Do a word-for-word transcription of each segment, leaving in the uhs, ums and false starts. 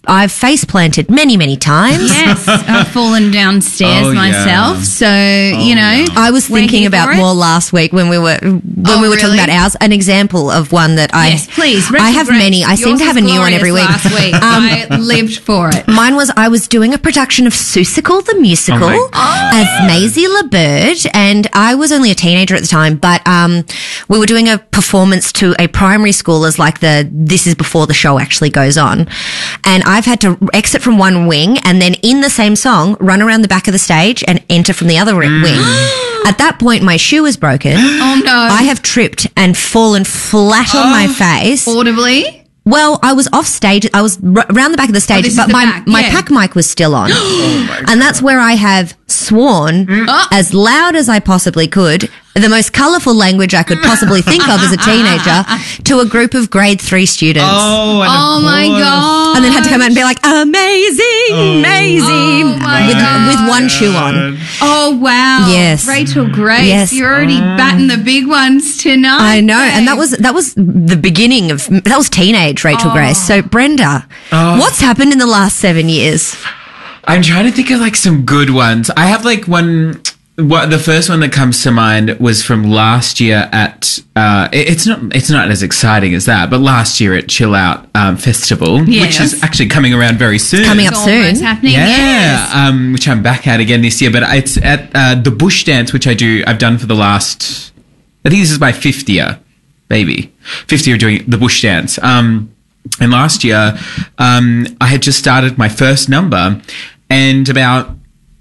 I've face planted many, many times. Yes, I've fallen downstairs Oh, myself. yeah. So, you know. yeah. I was we're thinking here about for it. more last week when we were when Oh, we were talking really? about ours. An example of one that I Yes, please. I have Retrograde. many. I seem Yours to have a was new one every week. glorious Last week. I lived for it. Mine was I was doing a production of Seussical the musical Oh my as Maisie LaBerge, and I was only a teenager at the time, but um, we were doing a performance to a primary school as like the this is before the show actually goes on, and I've had to exit from one wing and then in the same song run around the back of the stage and enter from the other ri- Mm. wing. At that point, my shoe is broken. Oh, no. I have tripped and fallen flat on my face. Audibly? Well, I was off stage. I was r- around the back of the stage, this is but the my back, my yeah. pack mic was still on, Oh and that's where I have sworn Oh. as loud as I possibly could, the most colourful language I could possibly think of as a teenager, to a group of grade three students, Oh, and Oh, of my course. God. and then had to come out and be like, "Amazing, amazing," Oh, my with God. with one shoe on. Oh, wow. Yes. Rachel Grace, Yes. you're already batting the big ones tonight. I know, and that babe. was that was the beginning of that was teenage Rachel Oh. Grace. So Brenda, what's happened in the last seven years? I'm trying to think of like some good ones. I have like one. What the first one that comes to mind was from last year at. Uh, it- it's not. It's not as exciting as that, but last year at Chill Out um, Festival, Yes. which is actually coming around very soon. Coming up It's soon. almost happening. Yeah, Yes. um, which I'm back at again this year. But it's at uh, the Bush Dance, which I do. I've done for the last. I think this is my fifth year, maybe fifth year doing the Bush Dance. Um, and last year, um, I had just started my first number, and about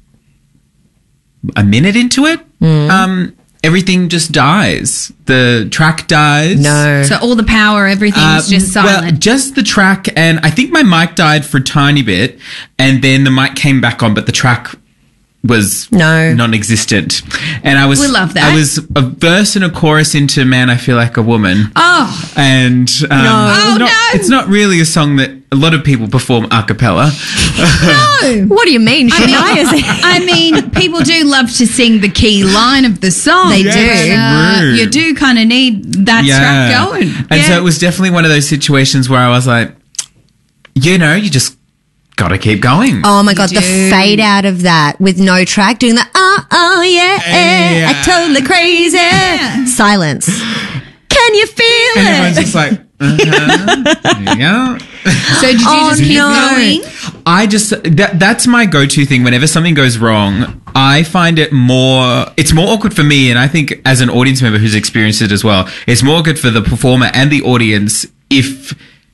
a minute into it, um, everything just dies. The track dies. No. So all the power, everything's Uh, just Well, silent. just the track, and I think my mic died for a tiny bit, and then the mic came back on, but the track was No. non-existent. And I was, We love that. I was a verse and a chorus into "Man, I Feel Like a Woman," oh, and um, No. it's, Oh, not, no. it's not really a song that a lot of people perform a cappella. no. What do you mean? I mean, Shania is I mean, people do love to sing the key line of the song. They but, do. uh, True. you do kind of need that track going. And Yeah. so it was definitely one of those situations where I was like, you know, you just got to keep going. Oh my god, the do. fade out of that with no track, doing that. Oh, oh yeah, Yeah. I totally crazy. Silence. Can you feel And everyone's it? just like, uh-huh. yeah. So did you Oh, just keep no. going? I just that that's my go-to thing whenever something goes wrong. I find it more it's more awkward for me, and I think as an audience member who's experienced it as well, it's more good for the performer and the audience if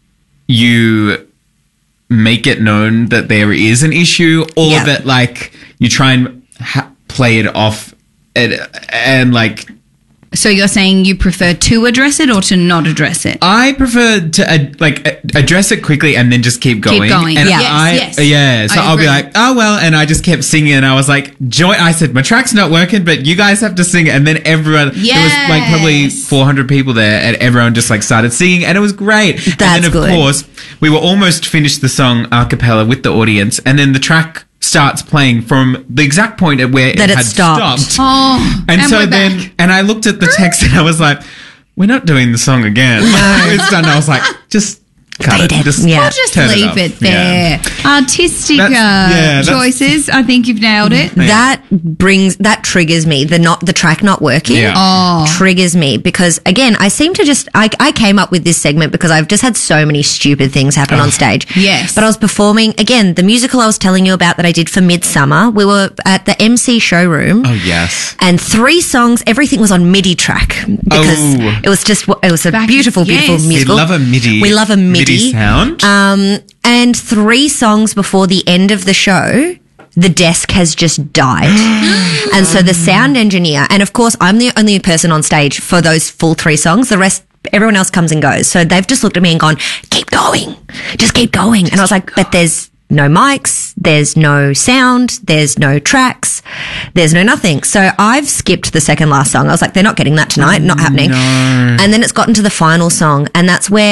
you make it known that there is an issue, or Yeah. that like you try and ha- play it off and, and like So you're saying you prefer to address it or to not address it? I prefer to uh, like uh, address it quickly and then just keep going. going. And Yeah. I, Yes, yes. yeah. So I I'll be agree. like, oh well, and I just kept singing, and I was like, joy. I said my track's not working, but you guys have to sing it. And then everyone, there was like probably Yes. four hundred people there, and everyone just like started singing, and it was great. and That's then of good. course we were almost finished the song a cappella with the audience, and then the track starts playing from the exact point at where That it it had stopped. stopped. Oh, And, so we're then, back. and I looked at the text and I was like, we're not doing the song again. It's done. I was like, just cut Fade it. it. Just, Yeah. We'll just turn leave off. it, there. Artistic That's- uh, yeah, that's- choices. I think you've nailed it. That brings that triggers me. The not the track not working Yeah. Oh. triggers me because again, I seem to just I, I came up with this segment because I've just had so many stupid things happen on stage. Yes. But I was performing again, the musical I was telling you about that I did for Midsummer. We were at the M C showroom. Oh, yes. And three songs, everything was on MIDI track because Oh. it was just it was a Back- beautiful, beautiful yes. We musical. love a MIDI. We love a MIDI, sound. Um, and three songs before the end of the show, the desk has just died. And so the sound engineer, and of course, I'm the only person on stage for those full three songs. The rest, everyone else comes and goes. So they've just looked at me and gone, keep going, just keep going. And I was like, but there's no mics, there's no sound, there's no tracks, there's no nothing. So I've skipped the second last song. I was like, they're not getting that tonight, not happening. And then it's gotten to the final song, and that's where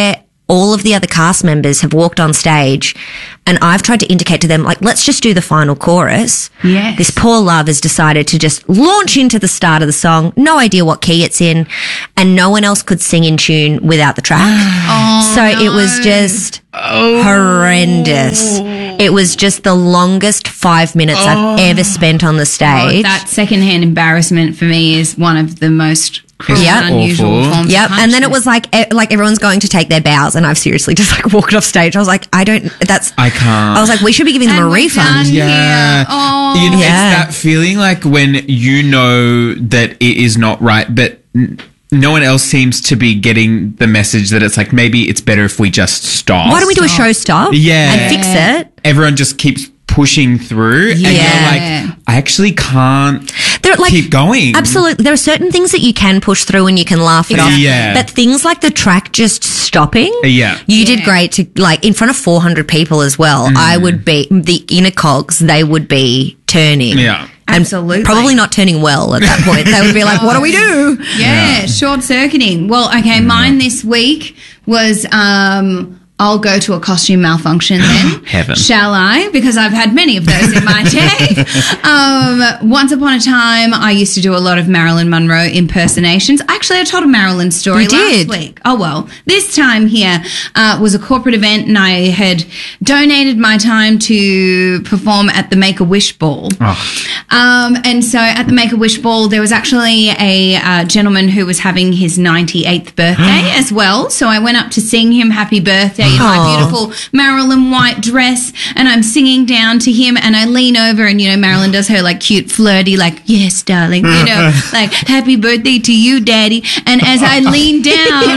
all of the other cast members have walked on stage, and I've tried to indicate to them, like, let's just do the final chorus. Yes. This poor love has decided to just launch into the start of the song, no idea what key it's in, and no one else could sing in tune without the track. Oh, so no. it was just horrendous. It was just the longest five minutes I've ever spent on the Oh, stage. that secondhand embarrassment for me is one of the most cruel Yep. and unusual Awful. forms Yep, of and then it punishment. was like e- like everyone's going to take their bows, and I've seriously just like walked off stage. I was like, I don't. That's I can't. I was like, we should be giving them And a we're refund. done. Yeah. Yeah. Oh. You know, Yeah. It's that feeling like when you know that it is not right, but n- no one else seems to be getting the message that it's like, maybe it's better if we just stop. Why don't we do a show stop? Yeah. and fix it? Everyone just keeps pushing through, and Yeah. you're like, I actually can't There, like, keep going. Absolutely, there are certain things that you can push through and you can laugh it off. Yeah. But things like the track just stopping. Yeah. You did Yeah. great to like in front of four hundred people as well. Mm. I would be the inner cogs. They would be turning. Yeah. And Absolutely. probably not turning well at that point. They would be like, "What do we do?" Yeah, short circuiting. Well, okay, mine this week was um I'll go to a costume malfunction then. Heaven. Shall I? Because I've had many of those in my day. Um, once upon a time, I used to do a lot of Marilyn Monroe impersonations. Actually, I told a Marilyn story You last did. week. Oh, well. This time here uh, was a corporate event, and I had donated my time to perform at the Make-A-Wish Ball. Oh. Um, and so at the Make-A-Wish Ball, there was actually a uh, gentleman who was having his ninety-eighth birthday as well. So I went up to sing him happy birthday in my Aw. beautiful Marilyn white dress, and I'm singing down to him, and I lean over, and, you know, Marilyn does her, like, cute flirty, like, yes, darling, you know, like, happy birthday to you, daddy. And as I lean down,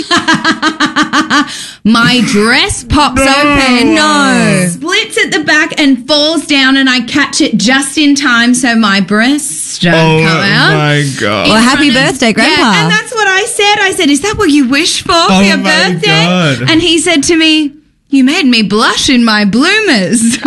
my dress pops open. No. Splits at the back and falls down, and I catch it just in time so my breasts don't Oh come out. my god. Well, In happy front of- birthday, Grandpa. Yeah, and that's what I said. I said, is that what you wish for for Oh your my birthday? God. And he said to me, you made me blush in my bloomers.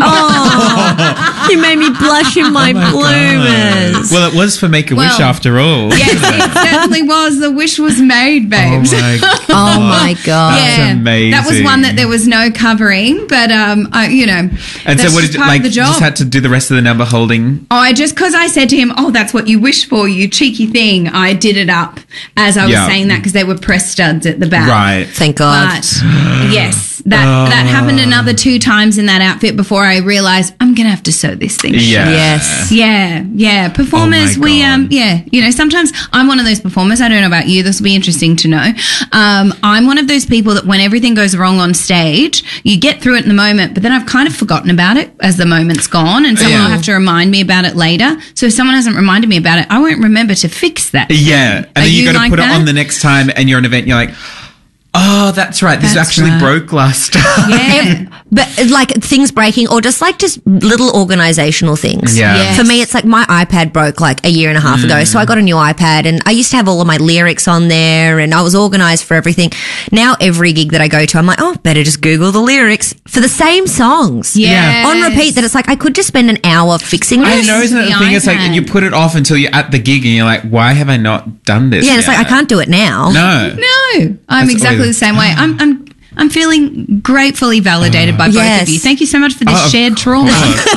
Oh, you made me blush in my, bloomers. Well, it was for Make a Wish Well, after all. Yes, it certainly was. The wish was made, Oh babes. my god. Oh my god. That's yeah, amazing. that was one that there was no covering, but um, I, you know, And that's so, what just did you part like? of the job. Just had to do the rest of the number holding. Oh, I just because I said to him, "Oh, that's what you wish for, you cheeky thing." I did it up as I was Yeah. saying that because there were press studs at the back. Right. Thank God. But yes, that that happened another two times in that outfit before I realized I'm gonna have to sew this thing. Yeah. Yes. Yeah, yeah. Performers, Oh my we um, God. yeah. You know, sometimes I'm one of those performers. I don't know about you. This will be interesting to know. Um, I'm one of those people that when everything goes wrong on stage, you get through it in the moment, but then I've kind of forgotten about it as the moment's gone, and someone Yeah. will have to remind me about it later. So if someone hasn't reminded me about it, I won't remember to fix that. Yeah. And Are then you you got to like put that? it on the next time, and you're at an event, and you're like, oh, that's right. This That's actually right. broke last time. Yeah. But like things breaking or just like just little organizational things. Yeah. Yes. For me, it's like my iPad broke like a year and a half ago. So I got a new iPad and I used to have all of my lyrics on there and I was organized for everything. Now every gig that I go to, I'm like, oh, better just Google the lyrics for the same songs. Yes. On repeat that it's like I could just spend an hour fixing I this. know, isn't it The the thing? It's like iPad. you put it off until you're at the gig, and you're like, why have I not done this? Yeah, and it's like I yet? can't do it now. No. No, I'm That's exactly always- the same way. I'm, I'm, I'm feeling gratefully validated by both Yes. of you. Thank you so much for this Oh, of shared trauma.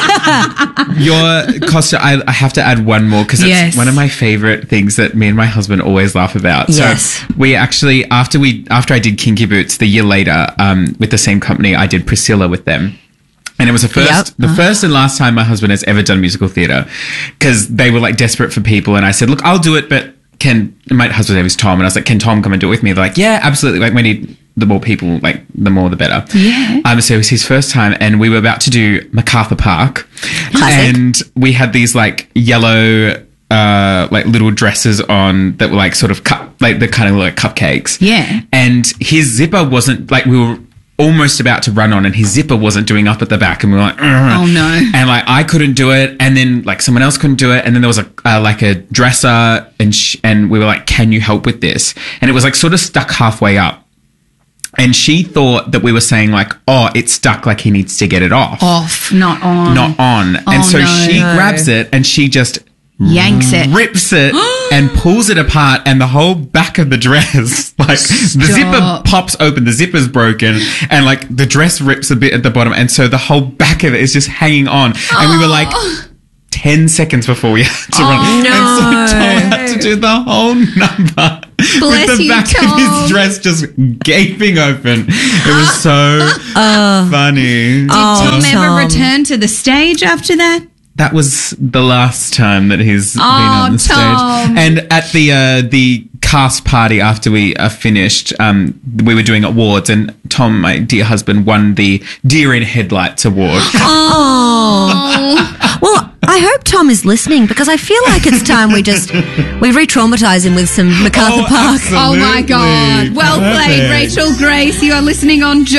Your Costa, I, I have to add one more because it's Yes. one of my favorite things that me and my husband always laugh about. Yes. So we actually, after we, after I did Kinky Boots the year later, um, with the same company, I did Priscilla with them. And it was the first, Yep. the first and last time my husband has ever done musical theatre because they were like desperate for people. And I said, look, I'll do it, but can, my husband's name is Tom. And I was like, can Tom come and do it with me? They're like, yeah, absolutely. Like we need the more people, like the more the better. Yeah. Um, so it was his first time and we were about to do MacArthur Park. Classic. And we had these like yellow, uh, like little dresses on that were like sort of cup, like the kind of like cupcakes. Yeah. And his zipper wasn't like, we were almost about to run on and his zipper wasn't doing up at the back and we were like, "Ugh." Oh, no. And like I couldn't do it and then like someone else couldn't do it and then there was a uh, like a dresser and sh- and we were like, can you help with this? And it was like sort of stuck halfway up and she thought that we were saying like, oh, it's stuck, like he needs to get it off, Off, not on. not on. Oh, And so no. she No. grabs it and she just yanks it. rips it and pulls it apart, and the whole back of the dress, like the zipper Stop. pops open, the zipper's broken, and like the dress rips a bit at the bottom, and so the whole back of it is just hanging on. And we were like ten seconds before we had to run. no. And so Tom had to do the whole number Bless with the you, back Tom. of his dress just gaping open. It was so funny. Did Oh, Tom ever Tom. return to the stage after that? That was the last time that he's been Oh, on the stage. Tom. And at the uh, the cast party after we uh, finished, um, we were doing awards, and Tom, my dear husband, won the Deer in Headlights award. Oh. Well, I hope Tom is listening, because I feel like it's time we just we re-traumatize him with some MacArthur Oh, Park. absolutely. Oh my God. Well played, Perfect. Rachel Grace. You are listening on Joy.